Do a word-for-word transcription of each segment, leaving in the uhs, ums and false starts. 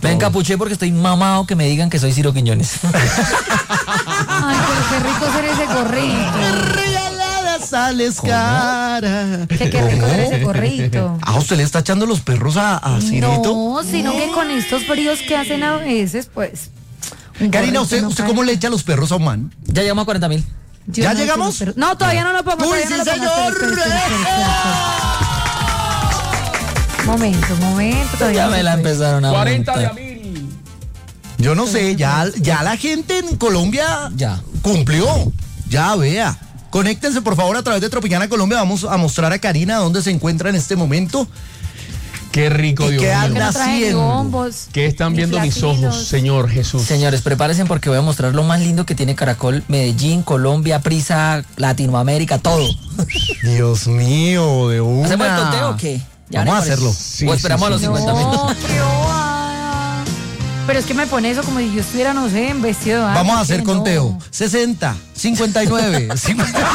Me encapuché porque estoy mamado que me digan que soy Ciro Quiñones. Ay, pero qué rico ser ese gorrito. Regalada sales cara. Que qué rico ser ese gorrito. Ah, ¿usted le está echando los perros a, a Cirito? No, sino que con estos fríos que hacen a veces, pues... un Karina, gorrito ¿usted, no usted cae. cómo le echa los perros a un man? Ya llegamos a cuarenta mil. Yo ¿Ya no sé llegamos? los perros. No, todavía no lo pongo. ¡Uy, todavía sí, no lo pongo. señor! Espera, espera, espera, espera, espera. Momento, momento. todavía Ya no me se la puede. empezaron a cuarenta de a montar. mil. Yo no sé, ya, ya la gente en Colombia Ya. cumplió. Ya, vea. Conéctense por favor a través de Tropicana Colombia. Vamos a mostrar a Karina dónde se encuentra en este momento. Qué rico, ¿Y Dios qué mío. Que anda no traje ni haciendo? bombos, ¿Qué están ni viendo mis flaquilos. ojos, Señor Jesús? Señores, prepárense porque voy a mostrar lo más lindo que tiene Caracol, Medellín, Colombia, Prisa, Latinoamérica, todo. Dios mío, de una. ¿Hacemos el conteo o qué? Ya Vamos me a parece. hacerlo. Sí, o esperamos sí, a los sí. cincuenta mil. No, qué bobada. Pero es que me pone eso como si yo estuviera, no sé, en vestido de baño. Vamos a hacer que no. conteo. sesenta, cincuenta y nueve, cincuenta.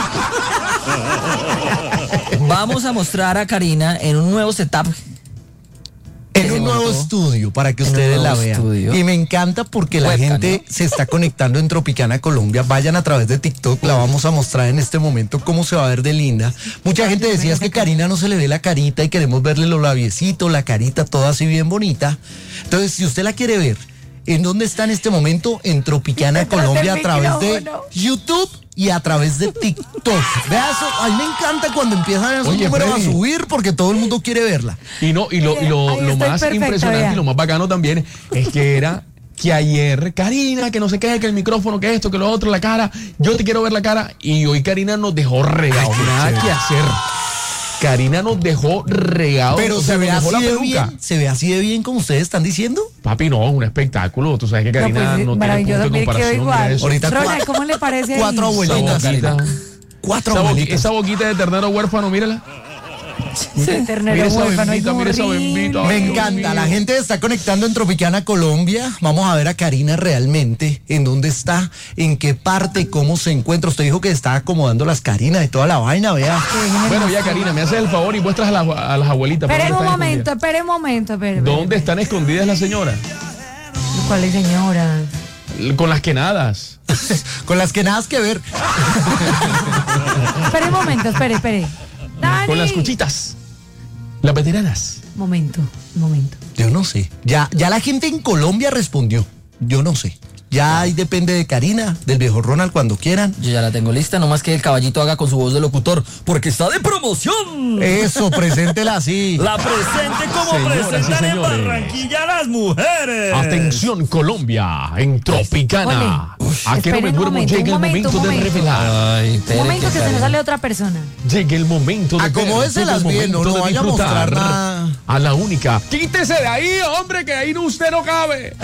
Vamos a mostrar a Karina en un nuevo setup. En Se un nuevo montó. estudio para que En un ustedes la nuevo vean. estudio. Y me encanta porque la Webcam, gente ¿no? se está conectando en Tropicana Colombia. Vayan a través de TikTok, la vamos a mostrar en este momento cómo se va a ver de linda. Mucha gente decía es que Karina no se le ve la carita y queremos verle los labiecitos, la carita toda así bien bonita. Entonces, si usted la quiere ver, ¿en dónde está en este momento? En Tropicana Detrás Colombia del a través de micrófono. YouTube y a través de TikTok. Vea eso, a mí me encanta cuando empiezan esos Oye, números a Freddy. subir porque todo el mundo quiere verla. Y no, y lo, y lo, Ahí lo estoy más perfecta, impresionante vea. y lo más bacano también es que era que ayer, Karina, que no sé qué, que el micrófono, que esto, que lo otro, la cara, yo te quiero ver la cara, y hoy Karina nos dejó regados, nada que hacer. Karina nos dejó regados, Pero o se sea, ve nos dejó así la de peluca. bien, se ve así de bien como ustedes están diciendo. Papi, no, es un espectáculo. Tú sabes que Karina No, no, pues, tiene maravilloso, punto de mire, quedó comparación. igual. mira eso. Ahorita Ronald, cua- ¿cómo le parece ahí? Cuatro Esa abuelitas. boquita, Cuatro esa, boqui- abuelitas. esa boquita de ternero huérfano, mírala. Ese ternero Mira esa huérfano, bembita, ay, mira esa horrible. bembita. Me Ay, Dios encanta, mío. la gente está conectando en Tropicana Colombia. Vamos a ver a Karina realmente, en dónde está, en qué parte, cómo se encuentra. Usted dijo que estaba acomodando las Carinas y toda la vaina, vea. Bueno, ya, Karina, me haces el favor y muestras a las, a las abuelitas. ¿por Espere dónde un están momento, escondidas? espere un momento, espere. espere, ¿Dónde están escondidas las señoras? espere. ¿Cuáles señoras? Con las quenadas. Con las que nada que ver. Espere un momento, espere, espere. Dani. Con las cuchitas. Las veteranas. Momento, momento. Yo no sé. Ya, ya la gente en Colombia respondió. Yo no sé. Ya ahí depende de Karina, del viejo Ronald cuando quieran. Yo ya la tengo lista, nomás que el caballito haga con su voz de locutor, porque está de promoción. Eso, preséntela así. La presente como Señoras y presentan en señores. Barranquilla las mujeres. Atención Colombia, en Tropicana. Ole. A que no me Esperen un duermo, momento, llegue un el momento, momento un de momento. revelar. Ay, Un espere momento que se Karina- nos sale otra persona. Llegue el momento de Acomódese ver, las llegue el bien, no, momento no de vaya a mostrar disfrutar nada. a la única. Quítese de ahí, hombre, que ahí no usted no cabe.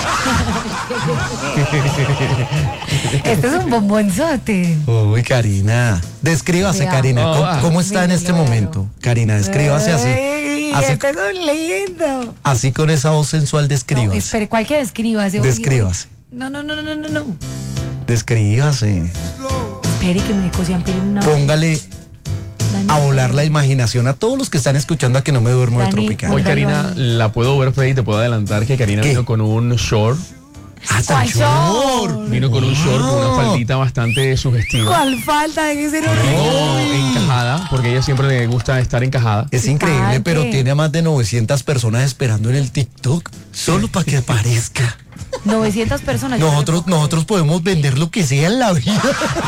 Este es un bombonzote. Uy, Karina. Descríbase, Vea. Karina. No, ¿Cómo, va. cómo está en Míralo, este míralo. momento? Karina, descríbase así. Ay, Así, este es un lindo. así con esa voz sensual, No, descríbase. espere, ¿cuál que descríbase? Descríbase. No, no, no, no, no, no, no. Descríbase. Espere que me cosían una. Póngale Dani, a volar la imaginación a todos los que están escuchando a que no me duermo de Dani, Tropicana. Hoy Póngalo Karina ahí. la puedo ver, Freddy, te puedo adelantar que Karina ¿Qué? vino con un short. Ah, tan ¿Cuál short. short? Vino con un short, con una faldita bastante sugestiva. ¿Cuál falta de que ser Oh, horrible? encajada, porque a ella siempre le gusta estar encajada. Es increíble, Ay, pero ¿qué? tiene a más de novecientas personas esperando en el TikTok solo para que aparezca. novecientas personas. yo Nosotros, no le nosotros podemos vender lo que sea en la vida.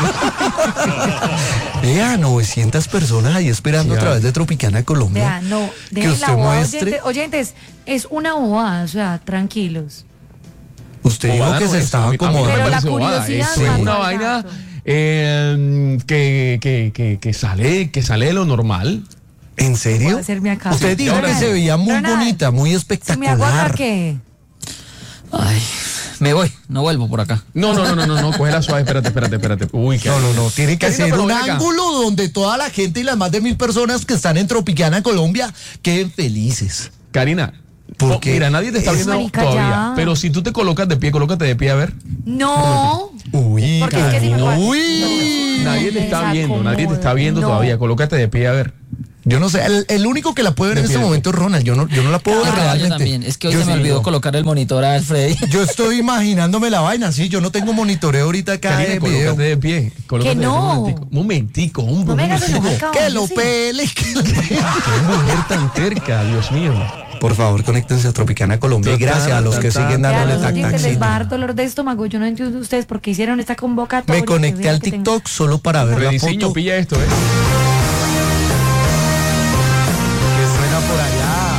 Vea, novecientas personas ahí esperando Sí, a través de Tropicana puedo creer. Colombia. Vea, no, que dejen usted la bobada, muestre. oyente- oyentes, es una bobada, o sea, tranquilos. Usted dijo Bobada que no se es, estaba a mí- a mí me Pero acomodando. la parece bobada, curiosidad es mató una al vaina gato. eh, que, que, que, que sale, que sale de lo normal. ¿En Voy serio? a hacerme acá. Usted dijo que Ronald, se veía muy Ronald, bonita, muy ¿Se me espectacular. aguanta qué? Ay, me voy, no vuelvo por acá. No, no, no, no, no, no, cógela suave, espérate, espérate, espérate. Uy, qué No, no, no, tiene que Karina, ser pero un ven acá. ángulo donde toda la gente y las más de mil personas que están en Tropicana Colombia queden felices. Karina, ¿Por oh, qué? mira, nadie te está Es- viendo Marica, todavía. ya. Pero si tú te colocas de pie, colócate de pie a ver. No. Uy, Porque es que si me Karina, pasa- uy. Nadie te está viendo, nadie te está desacomodo. viendo No. todavía. Colócate de pie a ver. Yo no sé, el, el único que la puede ver en este momento es Ronald. Yo no, yo no la puedo ver Ah, yo realmente. también. Es que hoy Yo se me sí, olvidó no. colocar el monitor a Freddy. Yo estoy imaginándome la vaina, sí. Yo no tengo monitoreo ahorita acá Karina, de video. colócate de pie. Colócate de pie, no. Momentico, momentico, un No me hagas momentico. enojar, Que lo sí. pele, que lo pele. Qué mujer tan terca, Dios mío. Por favor, conéctense a Tropicana Colombia. Y gracias a los que siguen Que a dándole los tac oyentes tac. les va a dar dolor de estómago. Yo no entiendo ustedes por qué hicieron esta convocatoria. Me conecté al Que vean que TikTok solo para ver la Rediseño, foto pilla esto, ¿eh? que suena por allá.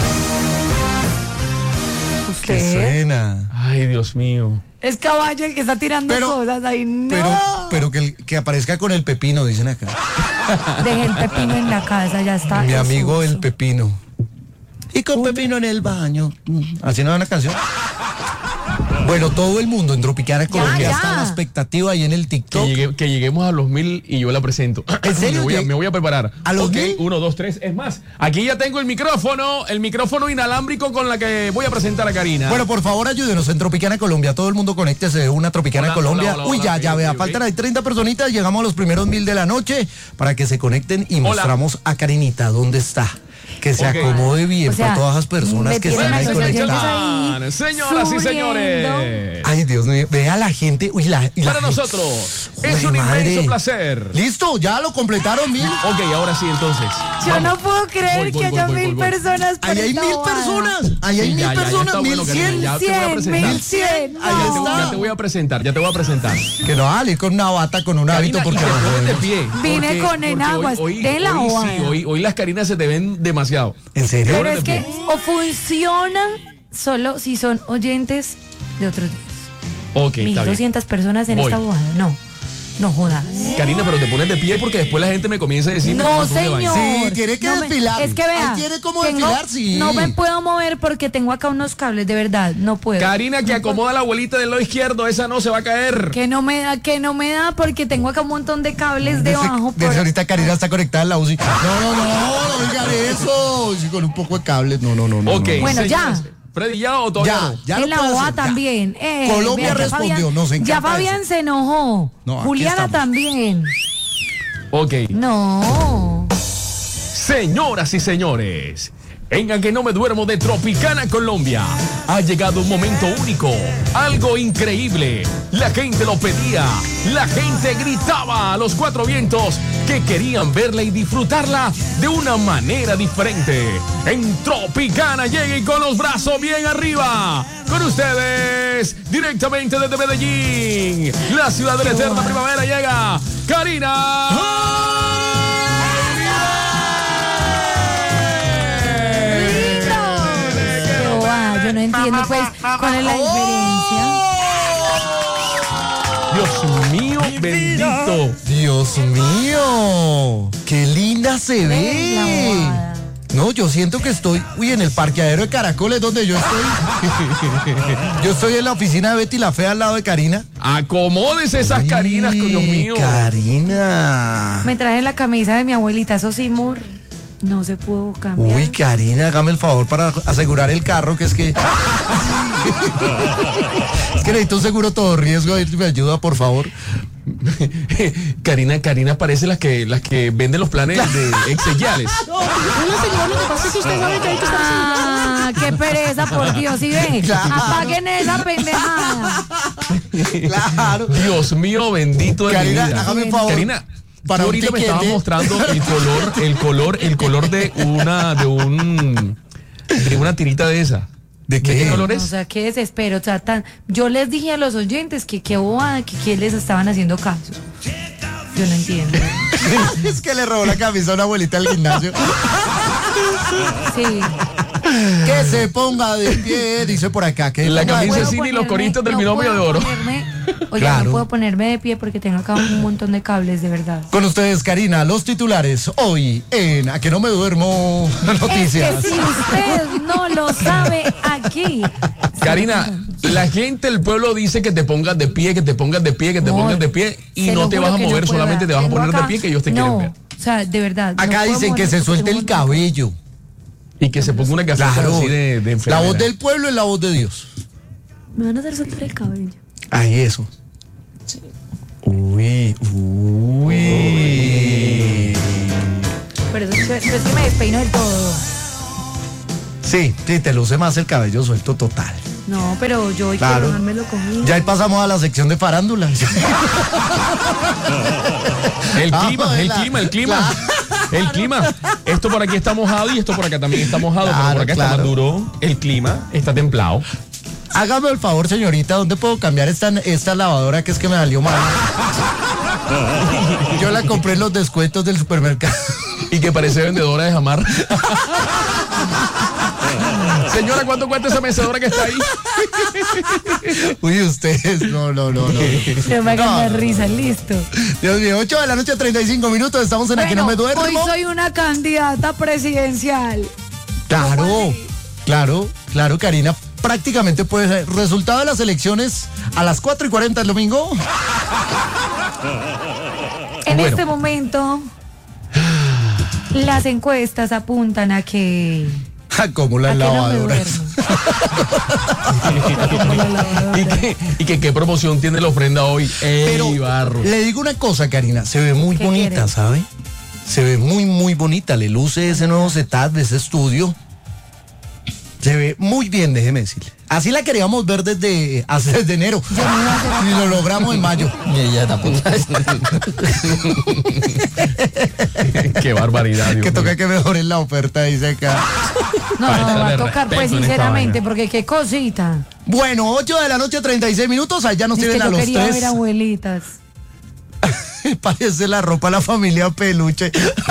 tengan- Que Usted suena. Ay, Dios mío. es caballo el que está tirando Pero- cosas ahí. No. Pero, pero que, el- que aparezca con el pepino, dicen acá. Deje el pepino en la casa, ya está. Mi es amigo uso. el pepino. Y con pepino en el baño. Así no va una canción. Bueno, todo el mundo en Tropicana Colombia ya. está en la expectativa ahí en el Que, TikTok. llegue- que lleguemos a los mil y yo la presento. ¿En serio? Me voy a, ¿Lleg- me voy a preparar. a los Ok, mil? uno, dos, tres. Es más, aquí ya tengo el micrófono, el micrófono inalámbrico con la que voy a presentar a Karina. Bueno, por favor, ayúdenos en Tropicana Colombia. Todo el mundo conéctese de una Tropicana Hola, Colombia. hola, hola, Uy, hola, ya, ok, ya, vea, ok, faltan ok. ahí treinta personitas. Llegamos a los primeros mil de la noche para que se conecten y Hola. mostramos a Karinita dónde está. Que se Ok. acomode bien O sea, para todas esas personas me que tienen están ahí a los oyentes conectadas. ahí Señoras y sufriendo. señores. Ay, Dios mío, vea la gente. Uy, la, y la Para gente- nosotros Joder, es un madre. inmenso placer. Listo, ya lo completaron mil. Ok, ahora sí, entonces. Yo Vamos. no puedo creer Voy, voy, que voy, haya voy, mil voy, voy. personas. por Ahí hay esta mil bobada. personas. Ahí hay Sí, mil ya, ya, ya personas, está mil bueno, Karina, cien. ya te voy a Cien, presentar. mil cien. Ahí Ya te, está. ya te voy a presentar, ya te voy a presentar. Que no vale con una bata, con un hábito, Karina, porque y te no pones de podemos. pie. Vine porque- con porque enaguas, Hoy, hoy, de la hoy bobada. sí, hoy, hoy las Carinas se te ven demasiado. ¿En serio? Pero de es que pie. o funcionan solo si son oyentes de otros días. Ok, mil está bien. doscientas personas en Voy. esta bobada. No, no jodas. Karina, pero te pones de pie porque después la gente me comienza a decir... No, un montón de señor. vainas. Sí, tiene que No me- desfilar. Es que vea. Ahí tiene como tengo- desfilar, sí. No me puedo mover porque tengo acá unos cables, de verdad. No puedo. Karina, que acomoda la abuelita del lado izquierdo, esa no se va a caer. Que no me da, que no me da porque tengo acá un montón de cables debajo. Desde por- ahorita Karina está conectada en la U C I. No, no, no, no digan eso. Sí, con un poco de cables. No, no, no, no. Ok, no. Bueno, ya. señores. Freddy, ¿ya o todavía Ya, no? ya en lo la puede boda hacer, ya. también. Eh, Colombia vea, ya respondió, Fabián- nos encanta Ya Fabián eso. se enojó. No, aquí Juliana estamos. también. Ok. No. Señoras y señores, en A Que No Me Duermo de Tropicana Colombia ha llegado un momento único, algo increíble. La gente lo pedía, la gente gritaba a los cuatro vientos que querían verla y disfrutarla de una manera diferente. En Tropicana llega y con los brazos bien arriba. Con ustedes, directamente desde Medellín, la ciudad de la eterna primavera, llega Karina. Qué bobada, yo no entiendo pues cuál es la diferencia. Dios mío, bendito. Dios mío. Qué linda se La ve. bobada. No, yo siento que estoy, uy, en el parqueadero de Caracoles donde yo estoy. Yo estoy en la oficina de Betty la Fea al lado de Karina. Acomódese esas carinas, Uy, Dios mío. Karina. Me traje la camisa de mi abuelita Sosimur. No se pudo cambiar. Uy, Karina, hágame el favor para asegurar el carro, que es que... es que necesito un seguro todo riesgo. Ahí me ayuda, por favor. Karina, Karina parece las que las que venden los planes de exequiales. Ah, qué pereza, por Dios, ¿sí ve? Claro. Apaguen esa pendejada. Claro. Dios mío, bendito de mi Karina, vida. hágame el favor. Karina, Para tú un ahorita me tiquete. estabas mostrando el color, el color, el color de una, de un, de una tirita de esa. ¿De ¿De qué qué? color O es? sea, qué desespero. O sea, tan... Yo les dije a los oyentes que qué bobada, que, que les estaban haciendo caso. Yo no entiendo. Es que le robó la camisa a una abuelita del gimnasio. Sí. Que se ponga de pie, dice por acá. Que La ponga de camisa pie. puedo Cine y los ponerme- coritos del no binomio puedo de oro. ponerme- Oye, Claro. no puedo ponerme de pie porque tengo acá un montón de cables, de verdad. Con ustedes, Karina, los titulares hoy en A Que No Me Duermo Noticias. Es que si usted no lo sabe aquí. Karina, la gente del pueblo dice que te pongas de pie, que te pongas de pie, que te Amor, pongas de pie y se no lo te juro vas a que no mover, puedo. solamente te vas a Tengo poner de acá- pie que ellos te no, quieren ver. O sea, de verdad. no Acá puedo dicen que moverme se porque suelte tengo el un montón- cabello. Y que se ponga una gafita Claro. así de, de La enfermera. voz del pueblo es la voz de Dios. Me van a hacer soltar el cabello. Ay, eso. Uy, uy. pero eso es chévere. Pero es que me despeino del todo. Sí, sí, te luce más el cabello suelto total. No, pero yo hoy Claro. quiero dármelo conmigo. Ya ahí pasamos a la sección de farándula. El Ah, clima, el la- clima, el clima. El clima. Esto por aquí está mojado y esto por acá también está mojado. pero Claro, por acá claro. está más duro. El clima está templado. Hágame el favor, señorita, ¿dónde puedo cambiar esta, esta lavadora que es que me salió mal? Yo la compré en los descuentos del supermercado. Y que parece vendedora de jamar. Señora, ¿cuánto cuesta esa mecedora que está ahí? Uy, ustedes, no, no, no, no. Se me hagan No. dar risa, listo. Dios mío, ocho de la noche, treinta y cinco minutos, estamos en Aquí No Me Duermo. hoy soy una candidata presidencial. Claro, claro, claro, Karina. Prácticamente puede ser. Resultado de las elecciones a las cuatro y cuarenta el domingo. En Bueno. este momento, las encuestas apuntan a que... Como a las que no me lavadoras. duermo. Como la lavadora. ¿Y que, y que qué promoción tiene la ofrenda hoy? ¡Ey, Pero barro! le digo una cosa, Karina, se ve muy ¿Qué bonita, quieres? ¿sabe? Se ve muy, muy bonita. Le luce ese nuevo setup, ese estudio. Se ve muy bien, déjeme decirle. Así la queríamos ver desde, hace- desde enero. Y lo logramos en mayo. Y ella tampoco. ¡Qué barbaridad! Dios Que toca mío. que mejoren la oferta, dice acá. No, Falta no, va de a tocar, pues, respeto en esta sinceramente, vaina. porque qué cosita. Bueno, ocho de la noche, treinta y seis minutos. Allá nos Es que tienen a yo los quería tres. ver abuelitas. Parece la ropa de la familia Peluche.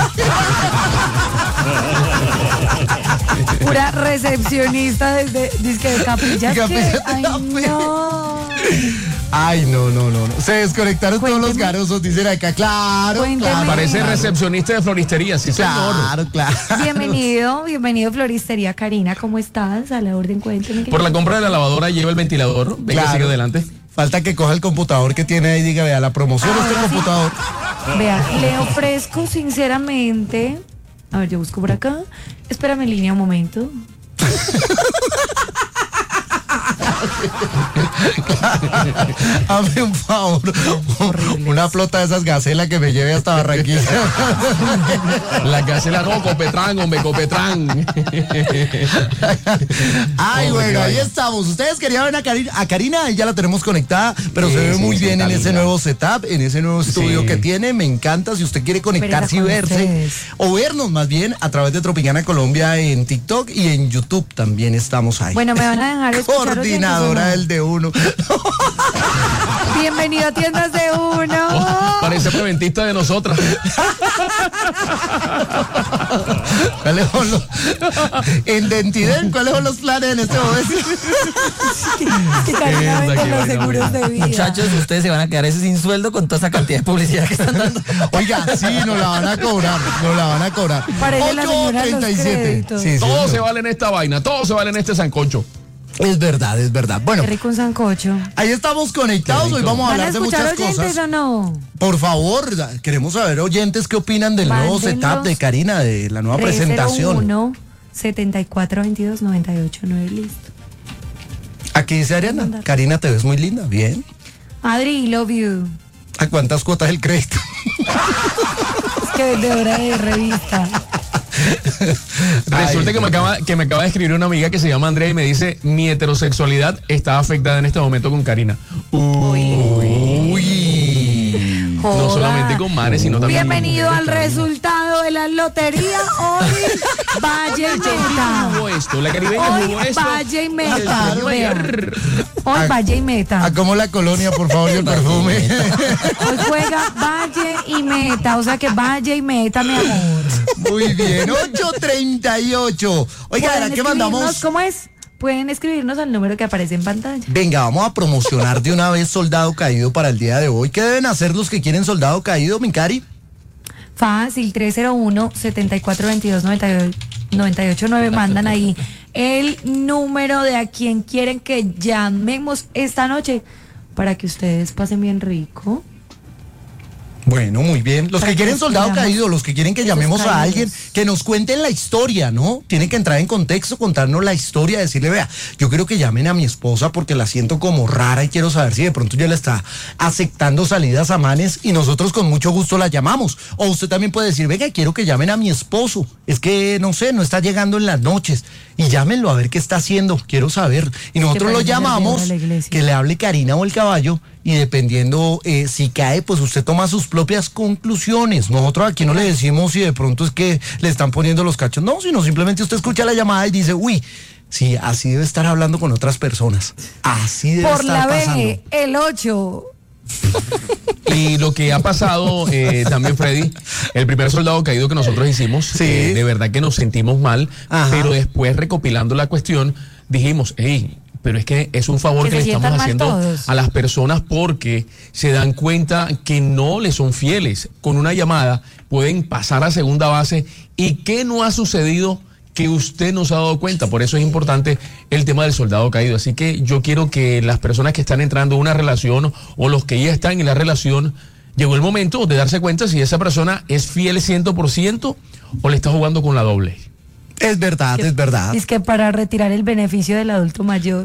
Pura recepcionista desde disque de capilla. Capilla que, de ay, capilla. no. Ay, no, no, no, no. Se desconectaron todos los Cuénteme. garosos, dicen acá. Claro, Cuénteme. claro. Parece claro. recepcionista de floristería, sí, señor. Claro, claro. Bienvenido, bienvenido Floristería Karina, ¿cómo estás? A la orden, cuénteme. Por la compra de la lavadora lleva el ventilador. Venga, Claro. sigue adelante. Falta que coja el computador que tiene ahí y diga, vea, la promoción de este Ahora sí. computador. Vea, le ofrezco sinceramente. A ver, yo busco por acá. Espérame en línea un momento. Hazme un favor. Horribles. Una flota de esas gacelas que me lleve hasta Barranquilla. La casela no, Copetrán, hombre, Copetrán. Ay, Hombre, bueno, qué ahí vaina. estamos. Ustedes querían ver a Karina, a Karina, ya la tenemos conectada, pero Sí, se ve sí, muy sí, bien está en ese linda. nuevo setup, en ese nuevo estudio Sí. que tiene. Me encanta. Si usted quiere conectarse y con verse, ustedes. o vernos más bien a través de Tropicana Colombia en TikTok y en YouTube también estamos ahí. Bueno, me van a dejar escuchar Coordinadora del de uno. oyentes, ¿o no? Bienvenido a Tiendas de Uno. Oh, parece preventista de nosotras. ¿Cuáles son los, en Dentiden, ¿cuáles son los planes en este momento? Que Karina Mierda, vende qué los vaina, seguros de vida. Muchachos, ustedes se van a quedar ese sin sueldo con toda esa cantidad de publicidad que están dando. Oiga, sí, nos la van a cobrar, nos la van a cobrar. Parece la señora de los créditos. Sí, sí, Todo señor. se vale en esta vaina, todo se vale en este sancocho. Es verdad, es verdad. Bueno, Qué rico un sancocho. ahí estamos conectados. Qué Hoy rico. vamos a ¿Van a hablar de escuchar muchas oyentes cosas. o no? Por favor, queremos saber oyentes qué opinan del nuevo Mándenlos. setup de Karina, de la nueva presentación. uno setenta y cuatro veintidós noventa y ocho nueve, listo. Aquí dice Ariana, Mandar. Karina, te ves muy linda, bien. Adri, love you. ¿A cuántas cuotas el crédito? Es que vendedora de revista. Resulta Ay, que me, acaba, que me acaba de escribir una amiga que se llama Andrea y me dice, mi heterosexualidad está afectada en este momento con Karina. Uy. No Joda. solamente con mares, sino también con Bienvenido al mujeres, resultado de la lotería. Hoy Valle y Karina. Meta. Jugó esto, la caribeña Hoy jugó esto. Valle y El Meta. premio Vea. mayor. Hoy Ah, Valle y Meta. ¿A cómo la colonia, por favor, y el perfume? Hoy juega Valle y Meta. O sea que Valle y Meta, mi amor. Muy bien, ocho treinta y ocho. Oiga, Pueden ¿verdad que escribirnos, mandamos? ¿cómo es? Pueden escribirnos al número que aparece en pantalla. Venga, vamos a promocionar de una vez Soldado Caído para el día de hoy. ¿Qué deben hacer los que quieren Soldado Caído, mi Cari? Fácil, tres cero uno setenta y cuatro veintidós noventa y ocho nueve. Mandan ahí el número de a quien quieren que llamemos esta noche para que ustedes pasen bien rico. Bueno, muy bien. Los Para que que quieren nos soldado creamos caído, los que quieren que esos llamemos a caídos. alguien, que nos cuenten la historia, ¿no? Tienen que entrar en contexto, contarnos la historia, decirle, vea, yo quiero que llamen a mi esposa porque la siento como rara y quiero saber si de pronto ya le está aceptando salidas a manes y nosotros con mucho gusto la llamamos. O usted también puede decir, venga, quiero que llamen a mi esposo. Es que, no sé, no está llegando en las noches. Y llámenlo a ver qué está haciendo, quiero saber. Y nosotros lo parece el llamamos, de la iglesia. que le hable Karina o el caballo, y dependiendo eh, si cae, pues usted toma sus propias conclusiones. Nosotros aquí no le decimos si de pronto es que le están poniendo los cachos, no, sino simplemente usted escucha la llamada y dice, uy, sí, así debe estar hablando con otras personas. Así debe Por estar la pasando. B, el ocho. Y lo que ha pasado eh, también, Freddy, el primer soldado caído que nosotros hicimos, Sí. eh, de verdad que nos sentimos mal, Ajá. pero después recopilando la cuestión, dijimos, hey, pero es que es un favor Que que, se le estamos sientan mal haciendo todos. a las personas porque se dan cuenta que no le son fieles. Con una llamada pueden pasar a segunda base y que no ha sucedido que usted no se ha dado cuenta. Por eso es importante el tema del soldado caído. Así que yo quiero que las personas que están entrando en una relación o los que ya están en la relación, llegó el momento de darse cuenta si esa persona es fiel cien por ciento o le está jugando con la doble. Es verdad, es verdad. Es que para retirar el beneficio del adulto mayor.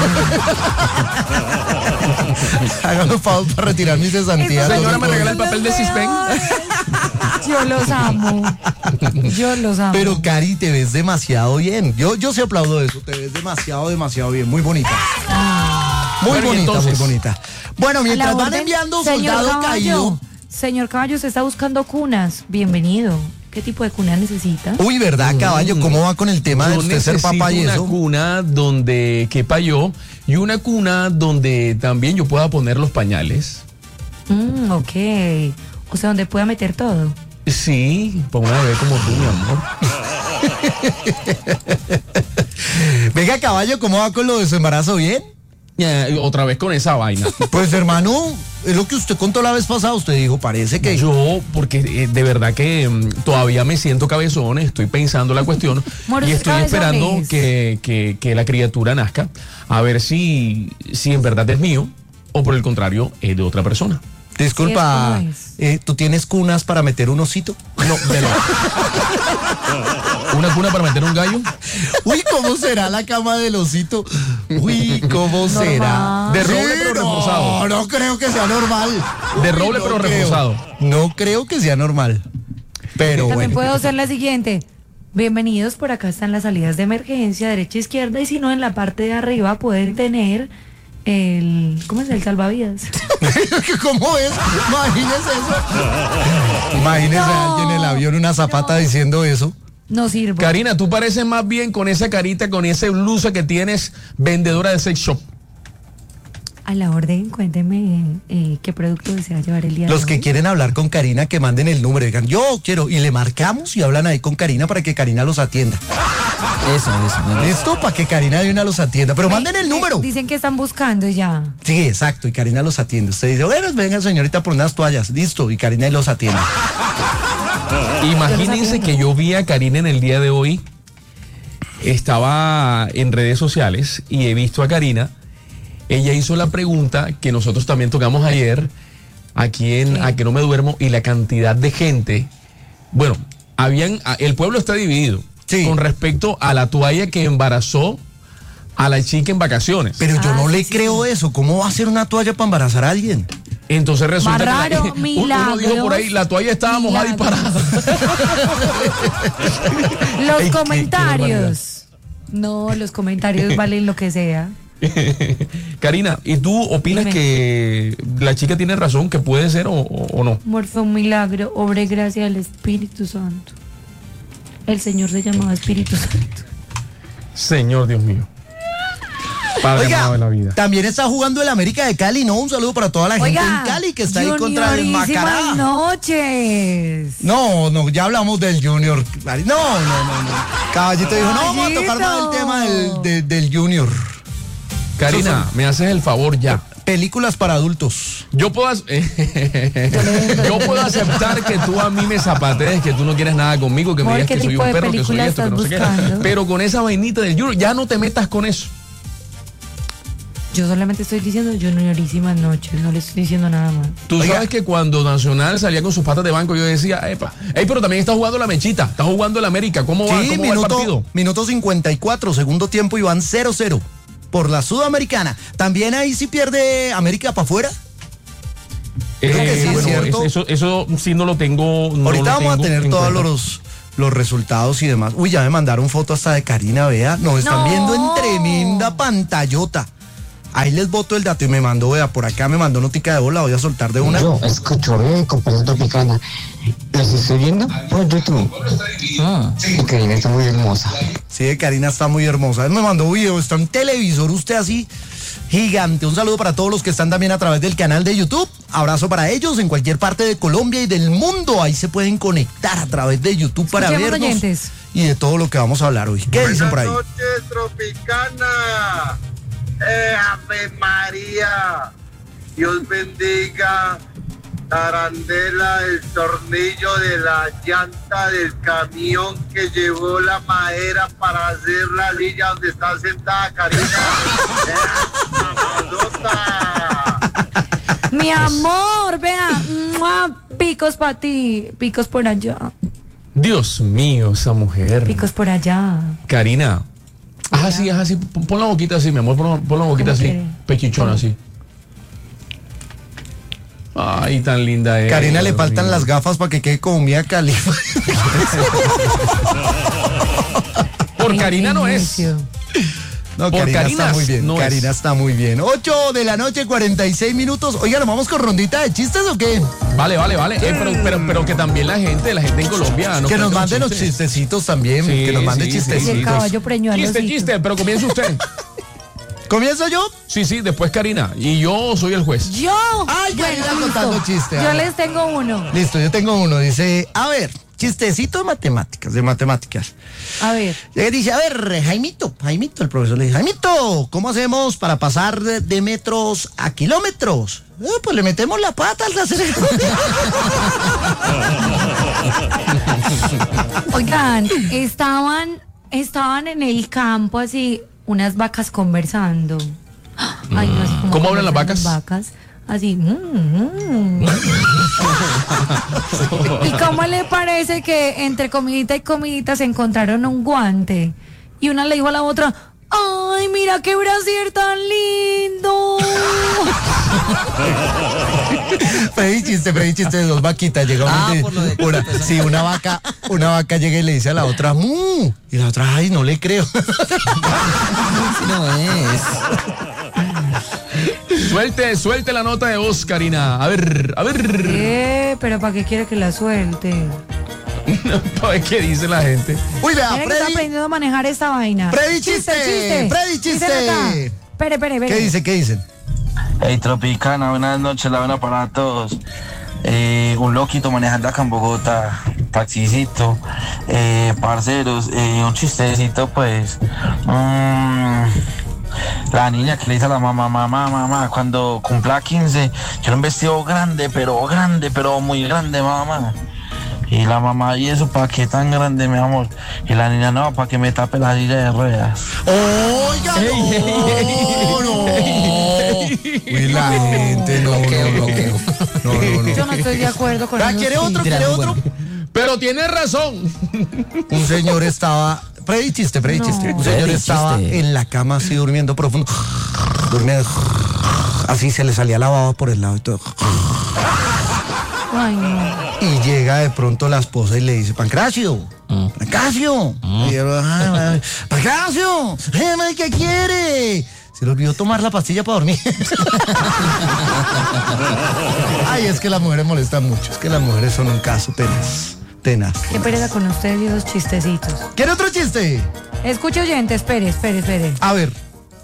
Hágame favor para retirar mis cesantías. Señora, doctor. ¿me regala el papel de Cispen? Yo los amo. Yo los amo. Pero Cari, te ves demasiado bien. Yo, yo sí aplaudo eso. Te ves demasiado, demasiado bien. Muy bonita. Muy Bueno, y bonita, entonces, muy bonita. Bueno, A la mientras van orden, enviando señor soldado Caballo, caído. Señor Caballo, usted está buscando cunas. Bienvenido. ¿Qué tipo de cuna necesita? Uy, ¿verdad, caballo? ¿Cómo va con el tema de Yo usted ser necesito papá y una eso? cuna donde quepa yo y una cuna donde también yo pueda poner los pañales. Mm, ok. O sea, donde pueda meter todo. Sí, para una bebé como tú, mi amor. Venga, caballo, ¿cómo va con lo de su embarazo? ¿Bien? Ya, otra vez con esa vaina. Pues, hermano, es lo que usted contó la vez pasada. Usted dijo, parece que... Yo, porque eh, de verdad que mm, todavía me siento cabezón, estoy pensando la cuestión Moros y estoy cabezones. esperando que, que, que la criatura nazca, a ver si, si en verdad es mío o por el contrario es de otra persona. Disculpa, Sí, es como es. eh, ¿tú tienes cunas para meter un osito? No, de no. ¿Una cuna para meter un gallo? Uy, ¿cómo será la cama del osito? Uy, ¿cómo será? De roble, pero reforzado. No, no creo que sea normal. De Uy, roble, no pero creo. reforzado. No creo que sea normal. Pero También bueno. puedo hacer la siguiente. Bienvenidos, por acá están las salidas de emergencia, derecha e izquierda, y si no, en la parte de arriba pueden tener el... ¿Cómo es? El salvavidas. ¿Cómo es? Imagínese eso. Imagínese No. a alguien en el avión, una zapata diciendo eso. No sirve. Karina, tú pareces más bien con esa carita, con esa blusa que tienes, vendedora de sex shop. A la orden, cuénteme eh, qué producto desea llevar el día Los de que hoy. quieren hablar con Karina, que manden el número, digan, yo quiero, y le marcamos y hablan ahí con Karina para que Karina los atienda. Eso, eso. me- ¿Listo? Para que Karina de una los atienda. Pero manden el número. Dicen que están buscando ya. Sí, exacto, y Karina los atiende. Usted dice, bueno, venga señorita por unas toallas, listo, y Karina los atiende. Imagínense que yo vi a Karina en el día de hoy, estaba en redes sociales y he visto a Karina. Ella hizo la pregunta que nosotros también tocamos ayer, aquí en Sí. A Que No Me Duermo, y la cantidad de gente. Bueno, habían, a- el pueblo está dividido Sí. con respecto a la toalla que embarazó a la chica en vacaciones. Pero yo Ah, no sí, le sí, creo eso. ¿Cómo va a ser una toalla para embarazar a alguien? Entonces resulta Más raro, que la- uno- uno dijo por ahí, la toalla estaba mojada y milagros. parada. Los Ey, qué- comentarios. No, los comentarios valen lo que sea. Karina, ¿y tú opinas Dime. que la chica tiene razón, que puede ser o, o- o no? Amor, fue un milagro, obra y gracia del Espíritu Santo. El Señor se llamaba Espíritu Santo. Señor Dios mío. Padre amado de la vida. también está jugando el América de Cali, ¿no? Un saludo para toda la gente Oiga, en Cali que está ahí contra el juniorísimas Macará. noches. No, no, ya hablamos del Junior. No, no, no, no. Caballito dijo, no, vamos a tocar más el Caballito. tema del, de- del Junior. Karina, me haces el favor ya. Películas para adultos. Yo puedo, ac- yo puedo aceptar que tú a mí me zapatees, que tú no quieres nada conmigo, que me Amor, digas ¿qué que soy tipo un de perro, que soy película esto, que no sé estás qué. buscando? Pero con esa vainita del Junior, ya no te metas con eso. Yo solamente estoy diciendo juniorísimas noches, no le estoy diciendo nada más. Tú Oiga. sabes que cuando Nacional salía con sus patas de banco, yo decía, epa, ey, pero también está jugando la mechita, está jugando el América, ¿cómo va, Sí, ¿cómo va el partido? minuto, minuto cincuenta y cuatro, segundo tiempo y van cero cero por la Sudamericana. También ahí sí pierde América para afuera. Creo que sí, es bueno, cierto. Eso, eso, eso sí no lo tengo. no Ahorita lo vamos a tengo tener en todos cuenta. los, los resultados y demás. Uy, ya me mandaron foto hasta de Karina, vea. Nos están No. viendo en tremenda pantallota. Ahí les boto el dato y me mandó, vea, por acá me mandó notica de voz, la voy a soltar de una. Yo escucho bien, compañía tropicana. Los estoy viendo por YouTube. Ah. Y Karina está muy hermosa. Sí, Karina está muy hermosa. Él me mandó un video, está en televisor usted así, gigante. Un saludo para todos los que están también a través del canal de YouTube. Abrazo para ellos en cualquier parte de Colombia y del mundo. Ahí se pueden conectar a través de YouTube para Escuchemos, vernos oyentes. y de todo lo que vamos a hablar hoy. ¿Qué dicen por ahí? Buenas noches, Tropicana. Eh, Ave María. Dios bendiga. Tarandela, el tornillo de la llanta del camión que llevó la madera para hacer la lilla donde está sentada Karina. Eh, mamadota. Mi amor, vea, ¡mua! Picos para ti, picos por allá, Dios mío, esa mujer. picos por allá. Karina. Haz así, haz así. Pon pon la boquita así, mi amor. Pon, pon la boquita ¿Cómo así. quiere? Pechichona así. Ay, tan linda es. Karina le Dios faltan mío. las gafas para que quede como Mía Khalifa. Por Ay, Karina no es. inicio. No, Por Karina Karinas está muy bien. no Karina es. está muy bien. ocho de la noche, cuarenta y seis minutos. Oiga, ¿nos vamos con rondita de chistes o qué? Vale, vale, vale. Eh, pero, pero, pero que también la gente, la gente en Colombia. que nos cuente manden los chistes. chistecitos también. Sí, que nos manden sí, Y el chistecitos. caballo preñó a los Chiste, hijos. chiste, pero comience usted. ¿Comienzo yo? Sí, sí, después Karina. Y yo soy el juez. Yo. Ay, Karina listo. contando chiste, Yo ah. les tengo uno. Listo, yo tengo uno. Dice, a ver, chistecito de matemáticas, de matemáticas. A ver. Llega y dice, a ver, Jaimito, Jaimito, el profesor le dice, Jaimito, ¿cómo hacemos para pasar de, de metros a kilómetros? "Eh, pues le metemos la pata al acelerador". Oigan, estaban, estaban en el campo así, unas vacas conversando. Ay, no sé ¿Cómo hablan las conversan vacas? vacas. Así. mm, mm. ¿Y cómo le parece que entre comidita y comidita se encontraron un guante? Y una le dijo a la otra, ¡ay, mira qué brasier tan lindo! Freddy chiste, Freddy chiste de dos vaquitas. Llega un Ah, momento y- por lo de- una, sí, una vaca, una vaca llega y le dice a la otra, "Mu", y la otra, ay, no le creo. Sí, no es. Suelte, suelte la nota de voz, Karina. A ver, a ver. Eh, pero ¿para qué quiere que la suelte? Para ver qué dice la gente. Uy, vea, Mira que está Freddy, aprendiendo a manejar esta vaina. Freddy, chiste, Freddy, chiste. Dicen acá. Espere, espere, espere. ¿qué dice, qué dicen? Hey Tropicana, buenas noches, la buena para todos. Eh, un loquito manejando acá en Bogotá, taxicito, eh, parceros, eh, un chistecito pues. mm, la niña que le dice a la mamá, mamá, mamá, cuando cumpla quince, quiero un vestido grande, pero grande, pero muy grande, mamá. Y la mamá, ¿y eso para qué tan grande, mi amor? Y la niña, no, para que me tape la silla de ruedas. Oiga, no, no. Uy, la gente, no, Bloqueo, no, no. bloqueo. No, no, no. Yo no estoy de acuerdo con Ah, esos ¿quiere otro? chistes. ¿Quiere otro? Pero tiene razón. Un señor estaba, Freddy chiste, Freddy No. chiste. Un Freddy señor estaba chiste. en la cama así durmiendo profundo. Durmiendo. Así se le salía la baba por el lado y todo. Ay, no. Y llega de pronto la esposa y le dice, Pancracio, Pancracio. Y yo, "Ay, ay, Pancracio, eh, ¿qué quiere? Se le olvidó tomar la pastilla para dormir. Ay, es que las mujeres molestan mucho. Es que las mujeres son un caso tenaz. Tenaz. Qué pereza con ustedes y esos chistecitos. ¿Quiere otro chiste? Escuche, oyente, espere, espere, espere. A ver.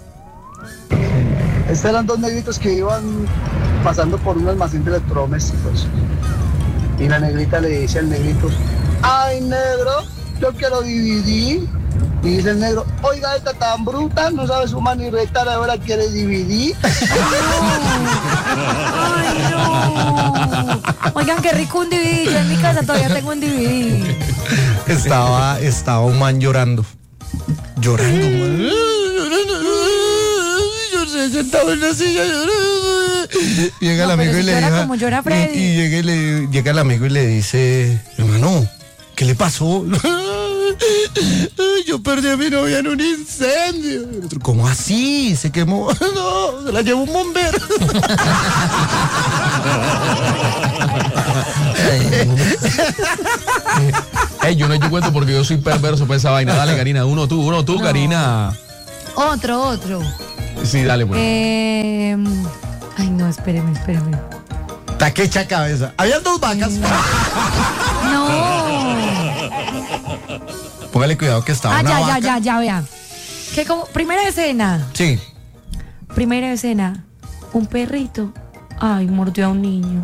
Estos eran dos negritos que iban pasando por un almacén de electrodomésticos. Y la negrita le dice al negrito, ay negro, yo quiero dividir. Y dice el negro, oiga, esta tan bruta, no sabe sumar ni restar, ahora quiere dividir. Ay, no. Oigan, qué rico un D V D. Yo en mi casa todavía tengo un D V D. Estaba, estaba un man llorando. Llorando, man. Llorando, Mercedes sentado en la silla. Llega el No, amigo pero y si le llora dice. como llora Freddy. Y, y llega, y le- llega el amigo y le dice, hermano, ¿qué le pasó? Yo perdí a mi novia en un incendio. El otro, ¿cómo así? ¿Se quemó? No, se la llevó un bombero. Ey, yo no he hecho cuento porque yo soy perverso para esa vaina. Dale, Karina, uno tú, uno tú, No. Karina. Otro, otro. Sí, dale, pues. Eh, ay, no, espéreme, espéreme. Taquecha cabeza. Habían dos vacas. No. Póngale cuidado que estaba Ah, una ya, vaca. ya, ya, ya, vea. Que como, primera escena. Sí. Primera escena. Un perrito. Ay, mordió a un niño.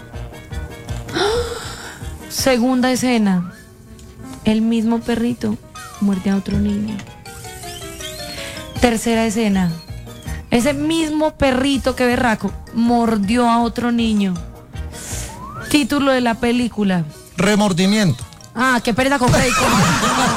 Segunda escena. El mismo perrito muerde a otro niño. Tercera escena. Ese mismo perrito que berraco mordió a otro niño. Título de la película. Remordimiento. Ah, qué pereza con Freddy.